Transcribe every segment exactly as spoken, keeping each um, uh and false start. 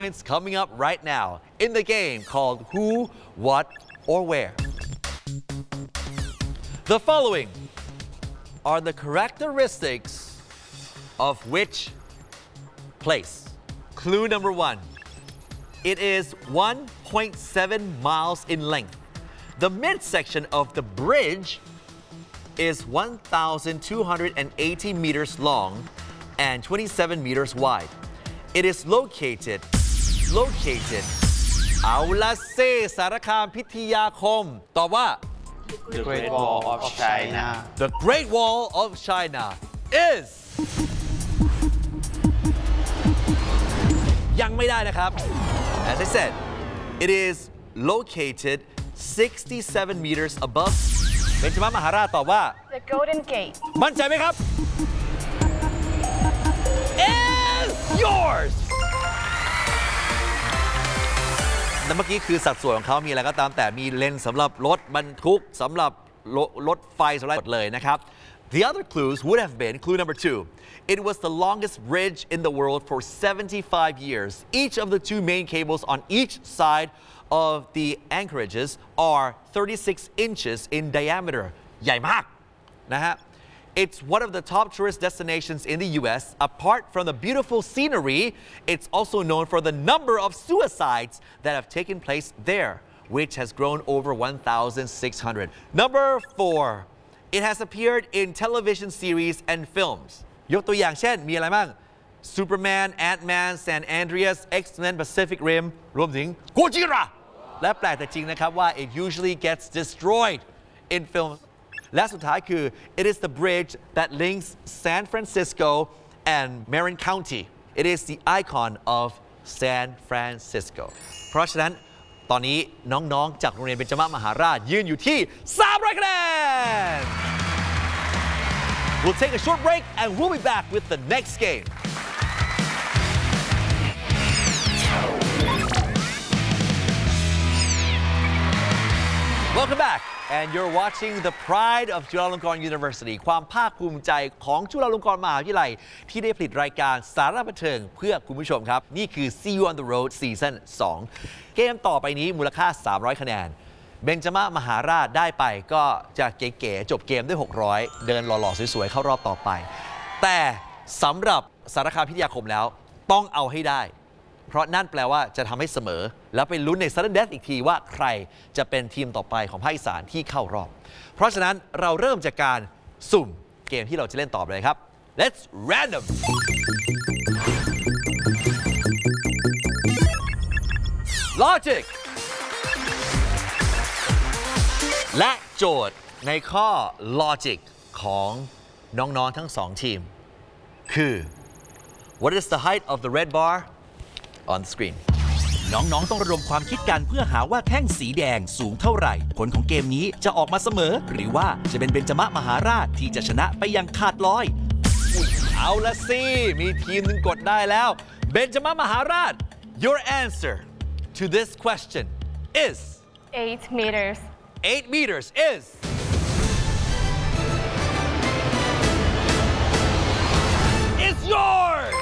It's coming up right now in the game called Who, What, or Where. The following are the characteristics of which place. Clue number one. It is one point seven miles in length. The midsection of the bridge is one thousand two hundred eighty meters long and twenty-seven meters wide. It is located, located เอาละเซสารคามพิทยาคมตอบว่า The Great Wall of China The Great Wall of China is ยังไม่ได้นะครับ As I said it is located sixty-seven meters above เบญจมมหาราชตอบว่า The Golden Gate มั่นใจไหมครับ is yours แต่เมื่อกี้คือสัดส่วนของเขามีอะไรก็ตามแต่มีเลนสำหรับรถบรรทุกสำหรับรถไฟสำหรับเลยนะครับ The other clues would have been clue number two. It was the longest bridge in the world for seventy-five years. Each of the two main cables on each side of the anchorages are thirty-six inches in diameter. ใหญ่มากนะฮะ It's one of the top tourist destinations in the U S. Apart from the beautiful scenery, it's also known for the number of suicides that have taken place there, which has grown over one thousand six hundred. Number four, it has appeared in television series and films. ยกตัวอย่างเช่นมีอะไรบ้าง Superman, Ant-Man, San Andreas, X-Men, Pacific Rim รวมถึง Gojira และแปลกแต่จริงนะครับว่า it usually gets destroyed in films. และสุดท้ายคือ it is the bridge that links San Francisco and Marin County. It is the icon of San Francisco. เพราะฉะนั้นตอนนี้น้องๆจากโรงเรียนเบญจมมหาราชยืนอยู่ที่สามร้อยคะแนน We'll take a short break and we'll be back with the next game. Welcome back. And you're watching the pride of Chulalongkorn University ความภาคภูมิใจของจุฬาลงกรณ์มหาวิทยาลัยที่ได้ผลิตรายการสาระบันเทิงเพื่อคุณผู้ชมครับนี่คือ See You on the Road Season สองเกมต่อไปนี้มูลค่าสามร้อยคะแนนเบญจมมหาราชได้ไปก็จะเก๋ๆจบเกมด้วยหกร้อยเดินหล่อๆสวยๆเข้ารอบต่อไปแต่สำหรับสารคามพิทยาคมแล้วต้องเอาให้ได้เพราะนั่นแปลว่าจะทำให้เสมอแล้วไปลุ้นใน Sudden Death อีกทีว่าใครจะเป็นทีมต่อไปของภาคอีสานที่เข้ารอบเพราะฉะนั้นเราเริ่มจากการสุ่มเกมที่เราจะเล่นต่อเลยครับ Let's random Logic และโจทย์ในข้อ Logic ของน้องๆทั้งสองทีมคือ What is the height of the red bar on the screen น้องๆต้องระดมความคิดกันเพื่อหาว่าแท่งสีแดงสูงเท่าไหร่ผลของเกมนี้จะออกมาเสมอหรือว่าจะเป็นเบญจมมหาราชที่จะชนะไปอย่างขาดลอยเอาละสิมีทีมหนึ่งกดได้แล้วเบญจมมหาราช Your answer to this question is eight meters eight meters is It's yours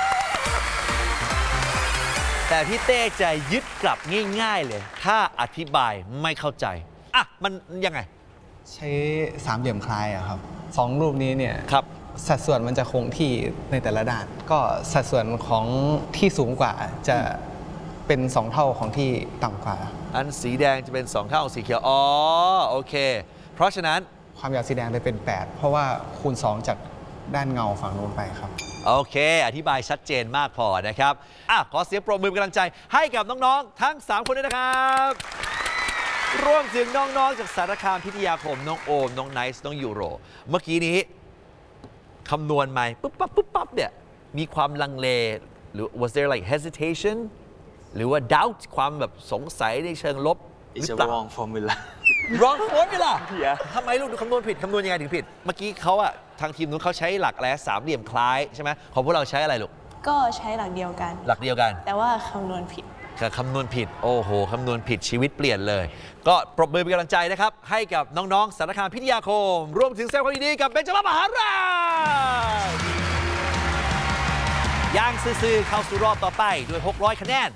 แต่พี่เต้จะยึดกลับง่ายๆเลยถ้าอธิบายไม่เข้าใจอ่ะมันยังไงใช้สามเหลี่ยมคล้ายอะครับสองรูปนี้เนี่ยครับสัดส่วนมันจะคงที่ในแต่ละด้านก็สัดส่วนของที่สูงกว่าจะเป็นสองเท่าของที่ต่ำกว่าอันสีแดงจะเป็นสองเท่าของสีเขียวอ๋อโอเคเพราะฉะนั้นความยาวสีแดงเลยเป็นแปดเพราะว่าคูณสองจากด้านเงาฝั่งนู้นไปครับโอเคอธิบายชัดเจนมากพอนะครับอ่ะขอเสียงปรบมือเป็นกำลังใจให้กับน้องๆทั้งสามคนด้วยนะครับรวมถึงน้องๆจากสารคามพิทยาคมน้องโอมน้องไนซ์น้องยูโรเมื่อกี้นี้คำนวณไหมปุ๊บปั๊บปุ๊บปั๊บเนี่ยมีความลังเลหรือ was there like hesitation หรือว่า doubt ความแบบสงสัยในเชิงลบ It's a wrong formula wrong formula ทำไมลูกดูคำนวณผิดคำนวณยังไงถึงผิดเมื่อกี้เขาอะทางทีมนู้นเขาใช้หลักอะไรสามเหลี่ยมคล้ายใช่ไหมของพวกเราใช้อะไรลูกก็ใช้หลักเดียวกันหลักเดียวกันแต่ว่าคำนวณผิดคำนวณผิดโอ้โหคำนวณผิดชีวิตเปลี่ยนเลยก็ปรบมือเป็นกำลังใจนะครับให้กับน้องๆสารคามพิทยาคมรวมถึงแสดงความยินดีกับเบญจมมหาราชย่างซื่อๆเข้าสู่รอบต่อไปด้วยหกร้อยคะแนน